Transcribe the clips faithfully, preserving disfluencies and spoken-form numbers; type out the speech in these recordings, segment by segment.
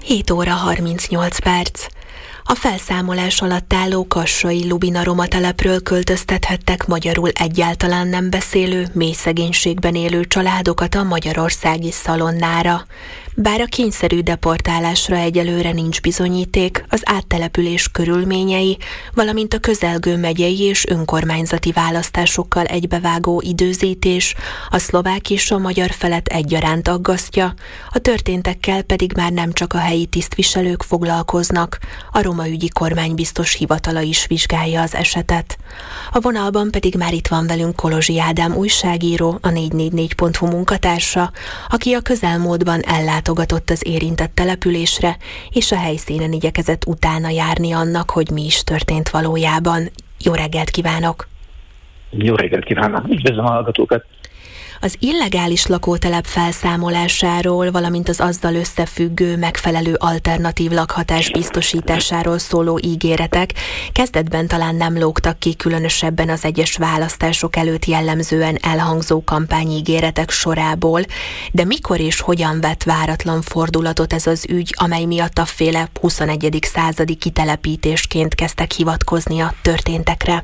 hét óra harmincnyolc perc. A felszámolás alatt álló kassai Lubina roma telepről költöztethettek magyarul egyáltalán nem beszélő, mély szegénységben élő családokat a magyarországi Szalonnára. Bár a kényszerű deportálásra egyelőre nincs bizonyíték, az áttelepülés körülményei, valamint a közelgő megyei és önkormányzati választásokkal egybevágó időzítés a szlovák és a magyar felet egyaránt aggasztja, a történtekkel pedig már nem csak a helyi tisztviselők foglalkoznak, a roma ügyi kormánybiztos hivatala is vizsgálja az esetet. A vonalban pedig már itt van velünk Kolozsi Ádám újságíró, a négy négy négy pont hu munkatársa, aki a közelmúltban ellátogatott az érintett településre, és a helyszínen igyekezett utána járni annak, hogy mi is történt valójában. Jó reggelt kívánok! Jó reggelt kívánok! Üdvözlöm a hallgatókat! Az illegális lakótelep felszámolásáról, valamint az azzal összefüggő megfelelő alternatív lakhatás biztosításáról szóló ígéretek kezdetben talán nem lógtak ki, különösebben az egyes választások előtt jellemzően elhangzó kampányígéretek sorából, de mikor és hogyan vett váratlan fordulatot ez az ügy, amely miatt a féle huszonegyedik századi kitelepítésként kezdtek hivatkozni a történtekre?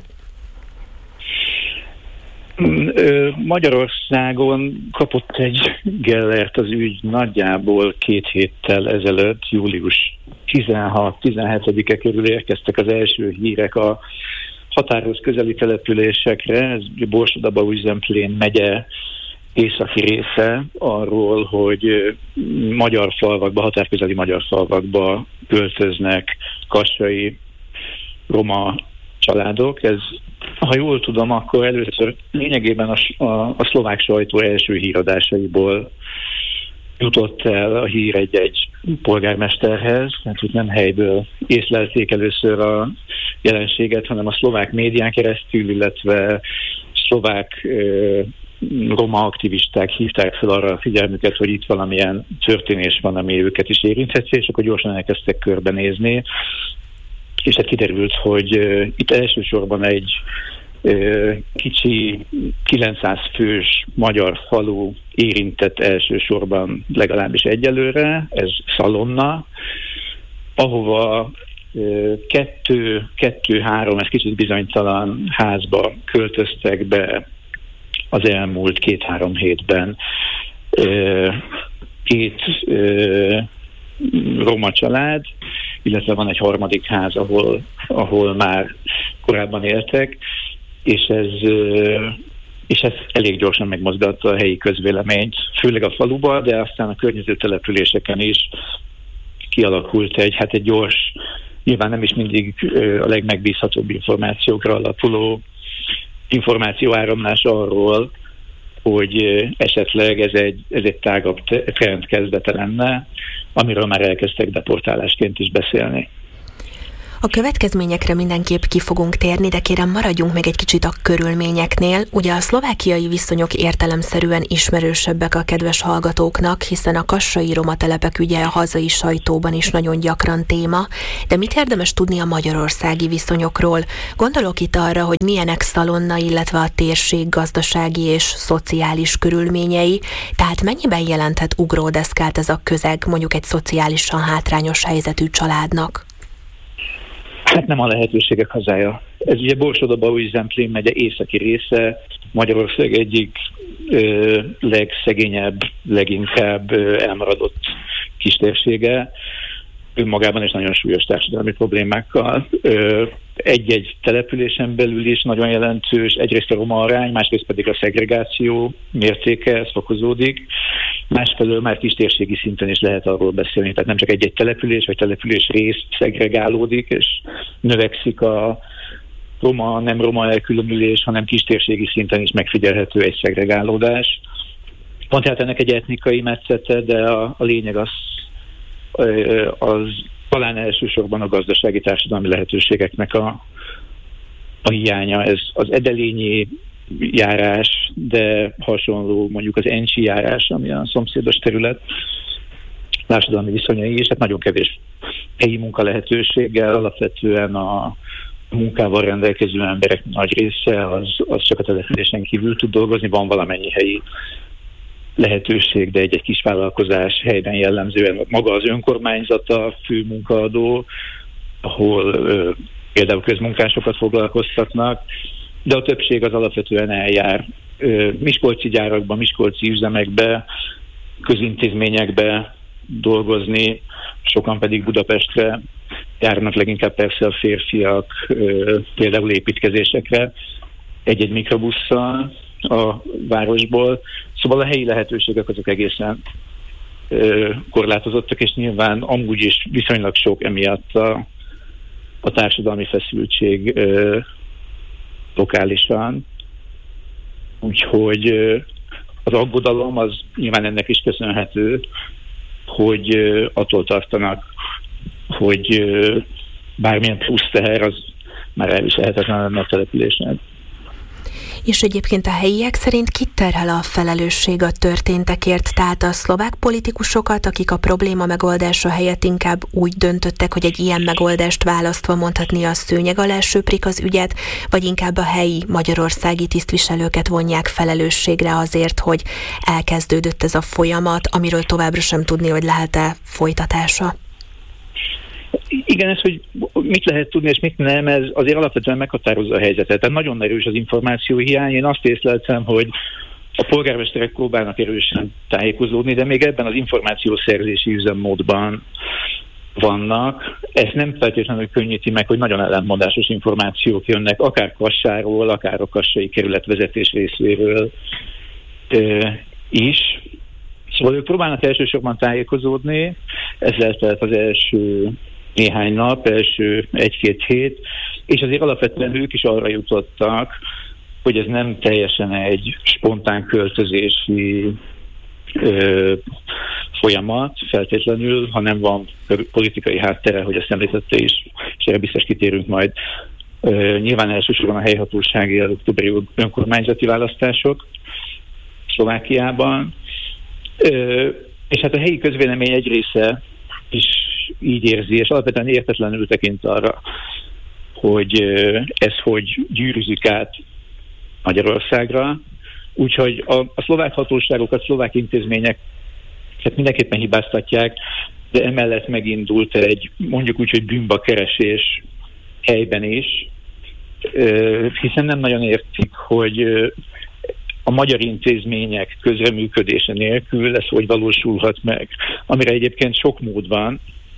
Magyarországon kapott egy gellert az ügy nagyjából két héttel ezelőtt, július tizenhat-tizenhetedike körül érkeztek az első hírek a határhoz közeli településekre, ez Borsod-Abaúj-Zemplén megye északi része, arról, hogy magyar falvakba, határközeli magyar falvakba költöznek kassai roma családok. Ez, ha jól tudom, akkor először lényegében a, a, a szlovák sajtó első híradásaiból jutott el a hír egy-egy polgármesterhez, mert úgy nem helyből észlelték először a jelenséget, hanem a szlovák médián keresztül, illetve szlovák ö, roma aktivisták hívták fel arra a figyelmüket, hogy itt valamilyen történés van, ami őket is érintheti, és akkor gyorsan elkezdtek körbenézni. És hát kiderült, hogy uh, itt elsősorban egy uh, kicsi kilencszáz fős magyar falu érintett elsősorban legalábbis egyelőre, ez Szalonna, ahova uh, kettő, kettő, három, ez kicsit bizonytalan házba költöztek be az elmúlt két-három hétben uh, két uh, roma család, illetve van egy harmadik ház, ahol, ahol már korábban éltek, és ez, és ez elég gyorsan megmozgatta a helyi közvéleményt, főleg a faluba, de aztán a környező településeken is kialakult egy, hát egy gyors, nyilván nem is mindig a legmegbízhatóbb információkra alapuló információáramlás arról, hogy esetleg ez egy, ez egy tágabb trend kezdete lenne, amiről már elkezdtek deportálásként is beszélni. A következményekre mindenképp ki fogunk térni, de kérem maradjunk meg egy kicsit a körülményeknél. Ugye a szlovákiai viszonyok értelemszerűen ismerősebbek a kedves hallgatóknak, hiszen a kassai roma telepek ügye a hazai sajtóban is nagyon gyakran téma, de mit érdemes tudni a magyarországi viszonyokról? Gondolok itt arra, hogy milyenek Szalonna, illetve a térség gazdasági és szociális körülményei, tehát mennyiben jelenthet ugródeszkát ez a közeg mondjuk egy szociálisan hátrányos helyzetű családnak? Hát nem a lehetőségek hazája. Ez ugye Borsod-Abaúj-Zemplén megye északi része, Magyarország egyik ö, legszegényebb, leginkább ö, elmaradott kistérsége, önmagában is nagyon súlyos társadalmi problémákkal. Ö, egy-egy településen belül is nagyon jelentős, egyrészt a roma arány, másrészt pedig a szegregáció mértéke, ez fokozódik. Másfelől már kistérségi szinten is lehet arról beszélni, tehát nem csak egy-egy település vagy település rész szegregálódik, és növekszik a roma, nem roma elkülönülés, hanem kistérségi szinten is megfigyelhető egy szegregálódás. Van tehát ennek egy etnikai metszete, de a, a lényeg az, az talán elsősorban a gazdasági társadalmi lehetőségeknek a, a hiánya. Ez az edelényi járás, de hasonló mondjuk az Encsi járás, ami a szomszédos terület társadalmi viszonyai, és hát nagyon kevés helyi munka lehetőséggel, alapvetően a munkával rendelkező emberek nagy része az, az csak a településen kívül tud dolgozni, van valamennyi helyi lehetőség, de egy-egy kisvállalkozás helyben jellemzően maga az önkormányzata, főmunkaadó, ahol ö, például közmunkásokat foglalkoztatnak, de a többség az alapvetően eljár ö, miskolci gyárakba, miskolci üzemekbe, közintézményekbe dolgozni, sokan pedig Budapestre járnak, leginkább persze a férfiak, ö, például építkezésekre, egy-egy mikrobusszal a városból. Szóval a helyi lehetőségek azok egészen ö, korlátozottak, és nyilván amúgy is viszonylag sok emiatt a, a társadalmi feszültség ö, lokálisan. Úgyhogy ö, az aggodalom az nyilván ennek is köszönhető, hogy ö, attól tartanak, hogy ö, bármilyen plusz teher az már elviselhetetlen lenne a településen. És egyébként a helyiek szerint kit terhel a felelősség a történtekért, tehát a szlovák politikusokat, akik a probléma megoldása helyett inkább úgy döntöttek, hogy egy ilyen megoldást választva mondhatni a szőnyeg alá söprik az ügyet, vagy inkább a helyi magyarországi tisztviselőket vonják felelősségre azért, hogy elkezdődött ez a folyamat, amiről továbbra sem tudni, hogy lehet-e folytatása? Igen, ez, hogy mit lehet tudni és mit nem, ez azért alapvetően meghatározza a helyzetet. Tehát nagyon erős az információ hiány. Én azt észleltem, hogy a polgármesterek próbálnak erősen tájékozódni, de még ebben az információszerzési üzemmódban vannak. Ezt nem feltétlenül könnyíti meg, hogy nagyon ellentmondásos információk jönnek, akár Kassáról, akár a kassai kerületvezetés részéről e, is. Szóval ők próbálnak elsősorban tájékozódni, ezzel telt az első néhány nap, első egy-két hét, és azért alapvetően ők is arra jutottak, hogy ez nem teljesen egy spontán költözési ö, folyamat feltétlenül, hanem van politikai háttere, hogy ezt említette is, és erre biztos kitérünk majd. Ö, nyilván elsősorban a helyhatósági októberi önkormányzati választások Szlovákiában, ö, és hát a helyi közvélemény egy része is így érzi, és alapvetően értetlenül tekint arra, hogy ez hogy gyűrűzik át Magyarországra. Úgyhogy a, a szlovák hatóságokat, szlovák intézmények hát mindenképpen hibáztatják, de emellett megindult egy, mondjuk úgy, hogy bűnbakkeresés helyben is, hiszen nem nagyon értik, hogy a magyar intézmények közreműködése nélkül ez hogy valósulhat meg. Amire egyébként sok mód van,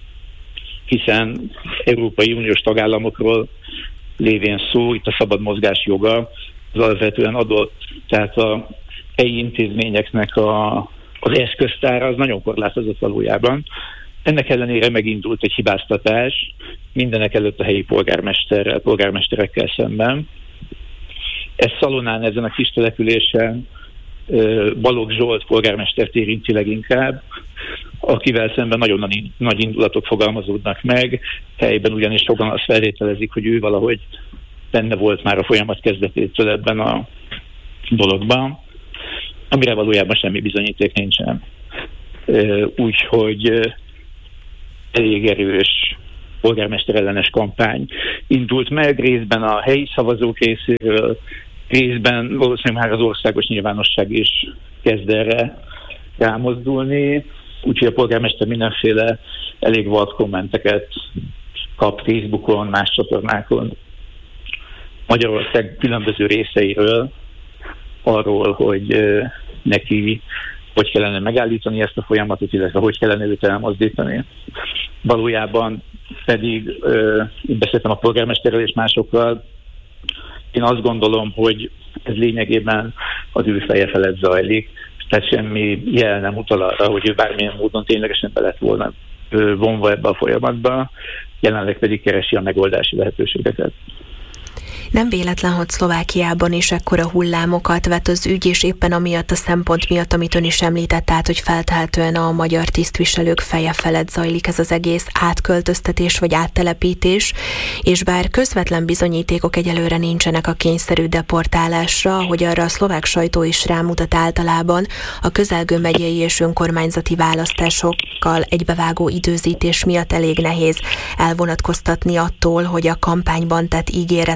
hiszen Európai Uniós tagállamokról lévén szó, itt a szabad mozgás joga az alapvetően adott, tehát a helyi intézményeknek a, az eszköztára az nagyon korlátozott valójában. Ennek ellenére megindult egy hibáztatás mindenek előtt a helyi polgármesterrel, polgármesterekkel szemben. Ez Szalonán, ezen a kis településen Balogh Zsolt polgármestert érinti leginkább, akivel szemben nagyon nagy indulatok fogalmazódnak meg, helyben ugyanis sokan azt feltételezik, hogy ő valahogy benne volt már a folyamat kezdetétől ebben a dologban, amire valójában semmi bizonyíték nincsen. Úgyhogy elég erős polgármester ellenes kampány indult meg, részben a helyi szavazók részéről, részben valószínűleg már az országos nyilvánosság is kezd erre rámozdulni, úgyhogy a polgármester mindenféle elég vad kommenteket kap Facebookon, más csatornákon Magyarország különböző részeiről, arról, hogy neki hogy kellene megállítani ezt a folyamatot, illetve hogy kellene őt elmozdítani. Valójában pedig, én beszéltem a polgármesterrel és másokkal, én azt gondolom, hogy ez lényegében az ő feje felett zajlik, tehát semmi jel nem utal arra, hogy ő bármilyen módon ténylegesen be lett volna vonva ebbe a folyamatba, jelenleg pedig keresi a megoldási lehetőségeket. Nem véletlen, hogy Szlovákiában is ekkora hullámokat vet az ügy, és éppen amiatt a szempont miatt, amit ön is említett, tehát, hogy feltehetően a magyar tisztviselők feje felett zajlik ez az egész átköltöztetés vagy áttelepítés, és bár közvetlen bizonyítékok egyelőre nincsenek a kényszerű deportálásra, hogy arra a szlovák sajtó is rámutat általában, a közelgő megyei és önkormányzati választásokkal egybevágó időzítés miatt elég nehéz elvonatkoztatni attól, hogy a kampányban tett ígéreteknek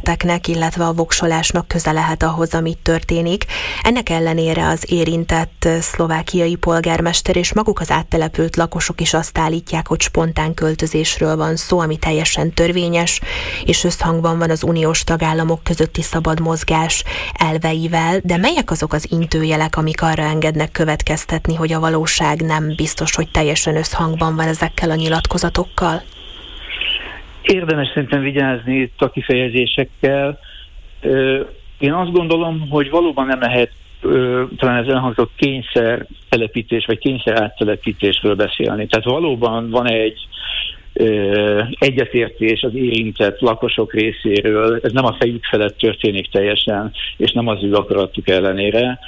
erőszaknak, illetve a voksolásnak köze lehet ahhoz, amit történik. Ennek ellenére az érintett szlovákiai polgármester és maguk az áttelepült lakosok is azt állítják, hogy spontán költözésről van szó, ami teljesen törvényes, és összhangban van az uniós tagállamok közötti szabad mozgás elveivel, de melyek azok az intőjelek, amik arra engednek következtetni, hogy a valóság nem biztos, hogy teljesen összhangban van ezekkel a nyilatkozatokkal? Érdemes szerintem vigyázni itt a kifejezésekkel. Én azt gondolom, hogy valóban nem lehet talán ez elhangzott kényszer telepítés, vagy kényszer áttelepítésről beszélni. Tehát valóban van egy egyetértés az érintett lakosok részéről, ez nem a fejük felett történik teljesen, és nem az ő akaratuk ellenére.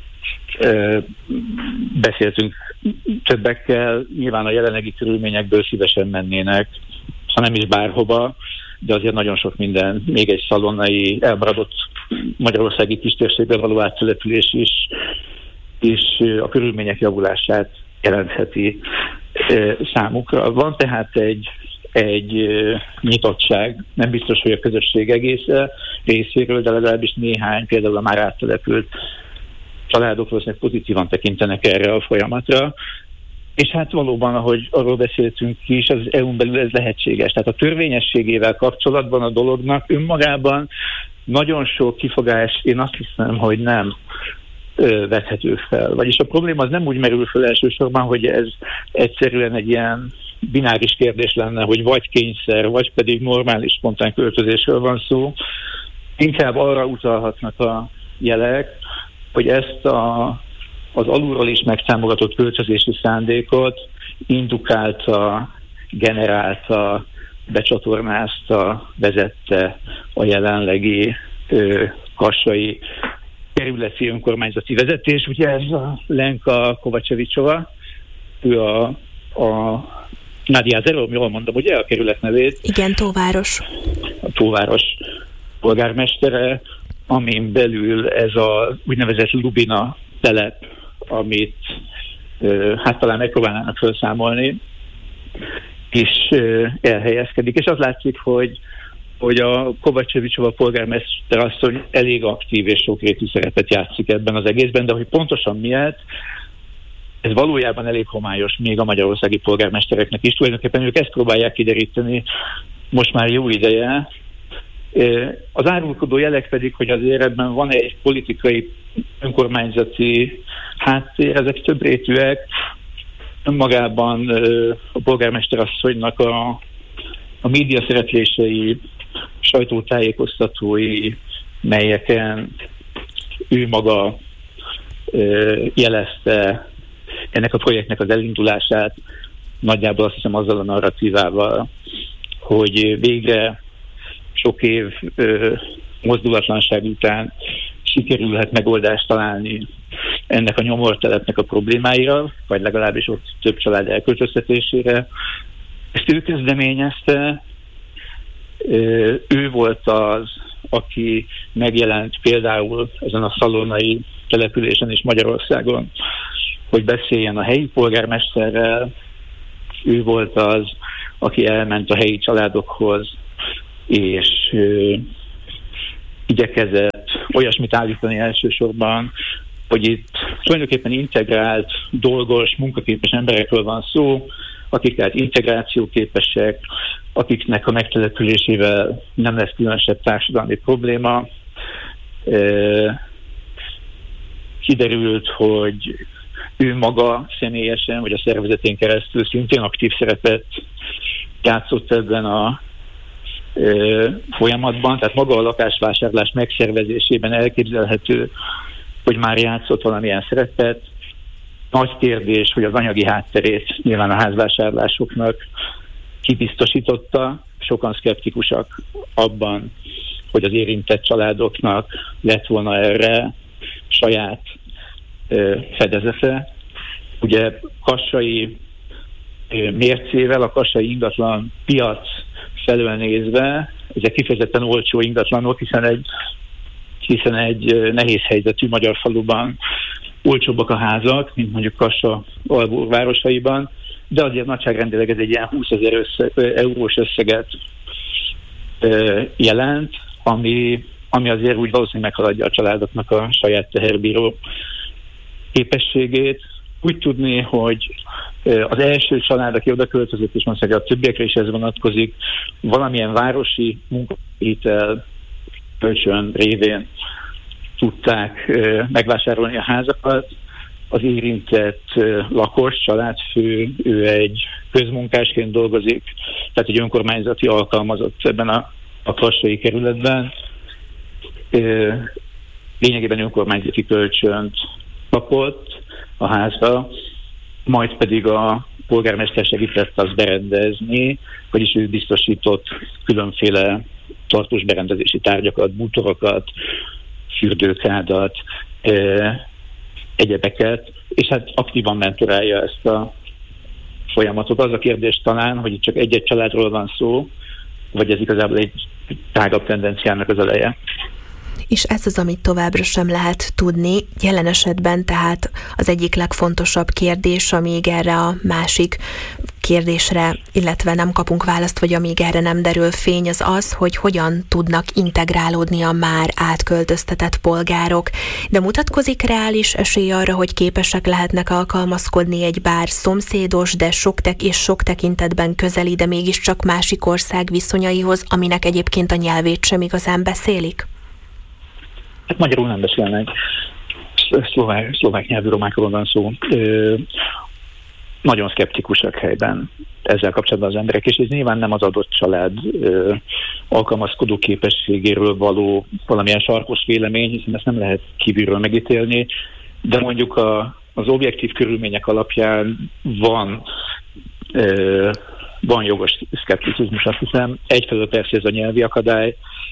Beszéltünk többekkel, nyilván a jelenlegi körülményekből szívesen mennének, ha nem is bárhova, de azért nagyon sok minden, még egy szalonnai, elmaradott magyarországi kistérségbe való áttelepülés is, és a körülmények javulását jelentheti számukra. Van tehát egy, egy nyitottság, nem biztos, hogy a közösség egésze részéről, de legalábbis néhány, például a már áttelepült családok valószínűleg pozitívan tekintenek erre a folyamatra, és hát valóban, ahogy arról beszéltünk is, az é u-n belül ez lehetséges. Tehát a törvényességével kapcsolatban a dolognak önmagában nagyon sok kifogás, én azt hiszem, hogy nem ö, vethető fel. Vagyis a probléma az nem úgy merül fel elsősorban, hogy ez egyszerűen egy ilyen bináris kérdés lenne, hogy vagy kényszer, vagy pedig normális spontán költözésről van szó. Inkább arra utalhatnak a jelek, hogy ezt a, az alulról is megtámogatott költözési szándékot indukálta, generálta, becsatornázta, vezette a jelenlegi ö, kassai kerületi önkormányzati vezetés. Ugye ez a Lenka Kovačevičová, ő a, a Nadia Zero, jól mondom, ugye a kerület nevét? Igen, Tóváros. A Tóváros polgármestere, amin belül ez a úgynevezett Lubina telep, amit hát talán megpróbálnának felszámolni, és elhelyezkedik. És az látszik, hogy, hogy a Kovačevičová polgármester asszony elég aktív és sokrétű szerepet játszik ebben az egészben, de hogy pontosan miért, ez valójában elég homályos még a magyarországi polgármestereknek is. Tulajdonképpen ők ezt próbálják kideríteni most már jó ideje. Az árulkodó jelek pedig, hogy azért ebben van egy politikai önkormányzati háttér, ezek többrétűek. Önmagában a polgármester asszonynak a, a média szereplései, sajtótájékoztatói, melyeken ő maga jelezte ennek a projektnek az elindulását, nagyjából azt hiszem azzal a narratívával, hogy végre sok év ö, mozdulatlanság után sikerülhet megoldást találni ennek a nyomortelepnek a problémáira, vagy legalábbis ott több család elköltöztetésére. Ezt ő kezdeményezte, ö, ő volt az, aki megjelent például ezen a szalonnai településen és Magyarországon, hogy beszéljen a helyi polgármesterrel. Ő volt az, aki elment a helyi családokhoz, és ö, igyekezett olyasmit állítani elsősorban, hogy itt tulajdonképpen integrált, dolgos, munkaképes emberekről van szó, akik tehát integrációképesek, akiknek a megtelepülésével nem lesz különösebb társadalmi probléma. Ö, kiderült, hogy ő maga személyesen, vagy a szervezetén keresztül szintén aktív szerepet játszott ebben a ö, folyamatban, tehát maga a lakásvásárlás megszervezésében elképzelhető, hogy már játszott valamilyen szerepet. Nagy kérdés, hogy az anyagi hátterét nyilván a házvásárlásoknak kibiztosította. Sokan szkeptikusak abban, hogy az érintett családoknak lett volna erre saját ö, fedezete. Ugye kassai ö, mércével, a kassai ingatlan piac felől nézve, ezek kifejezetten olcsó ingatlanok, hiszen egy, hiszen egy nehéz helyzetű magyar faluban olcsóbbak a házak, mint mondjuk Kassa Alvó városaiban, de azért nagyságrendileg ez egy ilyen húszezer össze, eurós összeget ö, jelent, ami, ami azért úgy valószínűleg meghaladja a családoknak a saját teherbíró képességét. Úgy tudni, hogy az első család, aki oda költözött, és mondjuk a többiekre is ez vonatkozik, valamilyen városi munkahitel kölcsön révén tudták megvásárolni a házakat. Az érintett lakos, családfő, ő egy közmunkásként dolgozik, tehát egy önkormányzati alkalmazott ebben a, a kassai kerületben. Lényegében önkormányzati kölcsönt kapott a házra, majd pedig a polgármester segített azt berendezni, vagyis ő biztosított különféle tartós berendezési tárgyakat, bútorokat, fürdőkádat, egyebeket, és hát aktívan mentorálja ezt a folyamatot. Az a kérdés talán, hogy itt csak egy-egy családról van szó, vagy ez igazából egy tágabb tendenciának az eleje. És ez az, amit továbbra sem lehet tudni. Jelen esetben tehát az egyik legfontosabb kérdés, amíg erre a másik kérdésre, illetve nem kapunk választ, vagy amíg erre nem derül fény, az az, hogy hogyan tudnak integrálódni a már átköltöztetett polgárok. De mutatkozik reális esély arra, hogy képesek lehetnek alkalmazkodni egy bár szomszédos, de sok tek- és sok tekintetben közeli, de mégiscsak másik ország viszonyaihoz, aminek egyébként a nyelvét sem igazán beszélik? Hát magyarul nem beszélnek. Szlovák, szlovák nyelvű romákról van szó. Ö, nagyon szkeptikusak helyben ezzel kapcsolatban az emberek, és ez nyilván nem az adott család ö, alkalmazkodó képességéről való valamilyen sarkos vélemény, hiszen ezt nem lehet kívülről megítélni, de mondjuk a, az objektív körülmények alapján van ö, van jogos szkepticizmus, azt hiszem. Egyfelől persze ez a nyelvi akadály,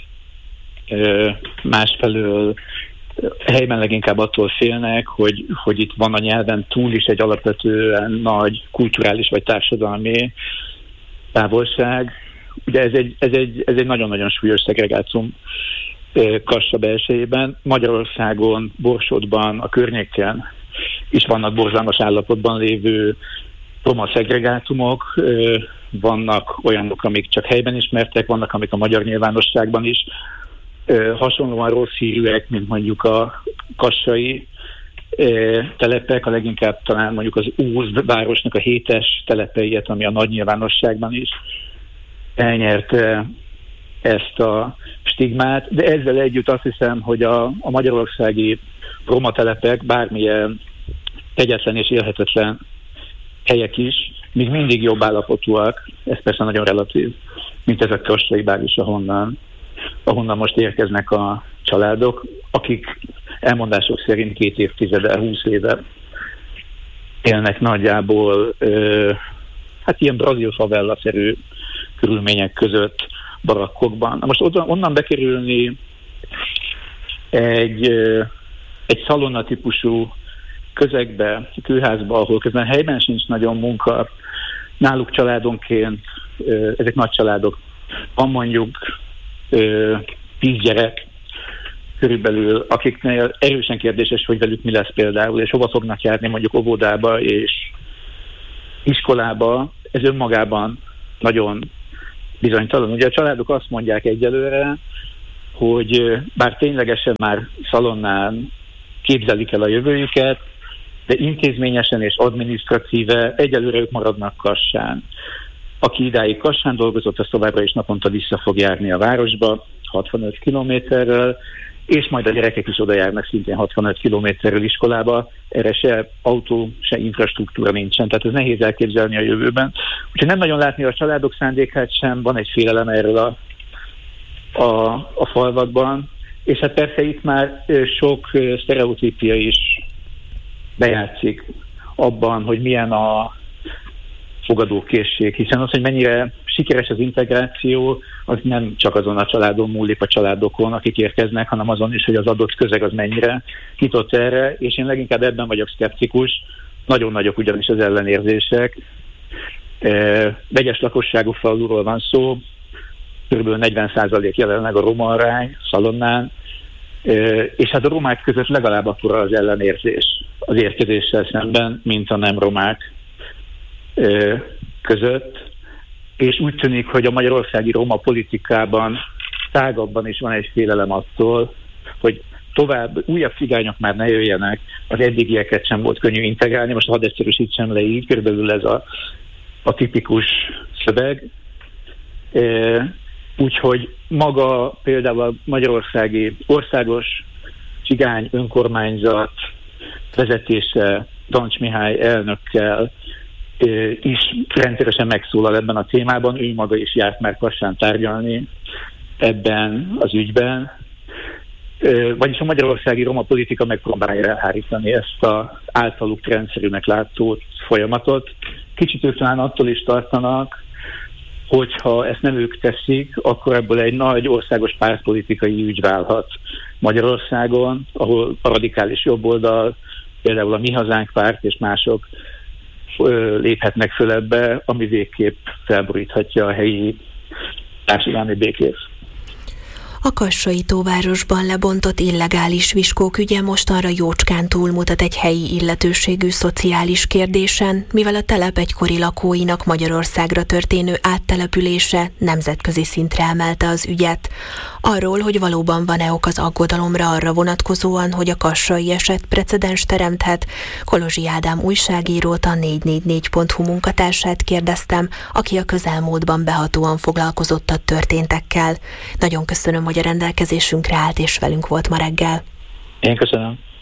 másfelől helyben leginkább attól félnek, hogy, hogy itt van a nyelven túl is egy alapvetően nagy kulturális vagy társadalmi távolság. Ugye ez egy, ez egy, ez egy nagyon-nagyon súlyos szegregációm Kassa belsejében. Magyarországon, Borsodban, a környéken is vannak borzalmas állapotban lévő roma szegregátumok, vannak olyanok, amik csak helyben ismertek, vannak, amik a magyar nyilvánosságban is hasonlóan rossz hírűek, mint mondjuk a kassai telepek, a leginkább talán mondjuk az Óz városnak a hétes telepeiet, ami a nagy nyilvánosságban is elnyerte ezt a stigmát, de ezzel együtt azt hiszem, hogy a, a magyarországi roma telepek bármilyen kegyetlen és élhetetlen helyek is még mindig jobb állapotúak, ez persze nagyon relatív, mint ez a kassai bár is, ahonnan ahonnan most érkeznek a családok, akik elmondások szerint két évtizede, húsz éve élnek nagyjából ö, hát ilyen brazil favella-szerű körülmények között barakkokban. Na most onnan bekerülni egy, ö, egy szalonna típusú közegbe, kőházba, ahol közben helyben sincs nagyon munka, náluk családonként, ö, ezek nagy családok, van mondjuk tíz gyerek körülbelül, akiknél erősen kérdéses, hogy velük mi lesz például, és hova fognak járni mondjuk óvodába és iskolába, ez önmagában nagyon bizonytalan. Ugye a családok azt mondják egyelőre, hogy bár ténylegesen már szalonnán képzelik el a jövőjüket, de intézményesen és adminisztratíve egyelőre ők maradnak Kassán. Aki idáig Kassán dolgozott, az továbbra is naponta vissza fog járni a városba, hatvanöt kilométerrel, és majd a gyerekek is oda járnak szintén hatvanöt kilométerrel iskolába, erre se autó, se infrastruktúra nincsen, tehát ez nehéz elképzelni a jövőben. Úgyhogy nem nagyon látni a családok szándékát sem, van egy félelem erről a, a, a falvakban, és hát persze itt már sok sztereotípia is bejátszik abban, hogy milyen a fogadókészség, hiszen az, hogy mennyire sikeres az integráció, az nem csak azon a családon múlik, a családokon, akik érkeznek, hanem azon is, hogy az adott közeg az mennyire nyitott erre, és én leginkább ebben vagyok szkeptikus, nagyon nagyok ugyanis az ellenérzések. Vegyes lakosságú faluról van szó, kb. negyven százalék jelenleg a roma arány Szalonnán, és hát a romák között legalább akkora az ellenérzés az érkezéssel szemben, mint a nem romák között, és úgy tűnik, hogy a magyarországi roma politikában tágabban is van egy félelem attól, hogy tovább újabb cigányok már ne jöjjenek, az eddigieket sem volt könnyű integrálni, most hadd egyszerűsítsem le így, körülbelül ez a, a tipikus szöveg. E, úgyhogy maga például a magyarországi országos cigány önkormányzat vezetése Dancs Mihály elnökkel e, is rendszeresen megszólal ebben a témában, ő maga is járt már Kassán tárgyalni ebben az ügyben. Vagyis a magyarországi roma politika megpróbálja elhárítani ezt az általuk trendszerűnek látszó folyamatot. Kicsit ők talán attól is tartanak, hogyha ezt nem ők teszik, akkor ebből egy nagy országos pártpolitikai ügy válhat Magyarországon, ahol a radikális jobboldal, például a Mi Hazánk párt és mások léphetnek föl ebbe, ami végképp felboríthatja a helyi társadalmi békét. A kassai tóvárosban lebontott illegális viskók ügye mostanra jócskán túlmutat egy helyi illetőségű szociális kérdésen, mivel a telep egykori lakóinak Magyarországra történő áttelepülése nemzetközi szintre emelte az ügyet. Arról, hogy valóban van-e ok az aggodalomra arra vonatkozóan, hogy a kassai eset precedens teremthet, Kolozsi Ádám újságírót, a négy négy négy pont hu munkatársát kérdeztem, aki a közelmúltban behatóan foglalkozott a történtekkel. Nagyon köszönöm, hogy a rendelkezésünkre állt és velünk volt ma reggel. Én köszönöm.